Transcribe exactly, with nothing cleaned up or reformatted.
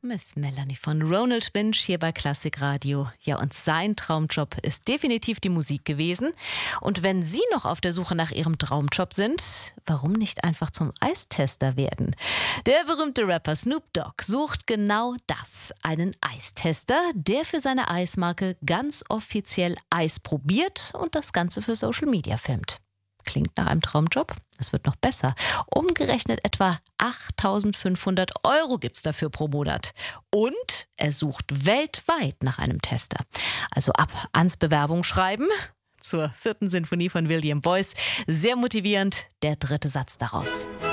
Miss Melanie von Ronald Binch hier bei Klassik Radio. Ja, und sein Traumjob ist definitiv die Musik gewesen. Und wenn Sie noch auf der Suche nach Ihrem Traumjob sind, warum nicht einfach zum Eistester werden? Der berühmte Rapper Snoop Dogg sucht genau das, einen Eistester, der für seine Eismarke ganz offiziell Eis probiert und das Ganze für Social Media filmt. Klingt nach einem Traumjob? Es wird noch besser. Umgerechnet etwa achttausendfünfhundert Euro gibt's dafür pro Monat. Und er sucht weltweit nach einem Tester. Also ab ans Bewerbungsschreiben zur vierten Sinfonie von William Boyce. Sehr motivierend, der dritte Satz daraus.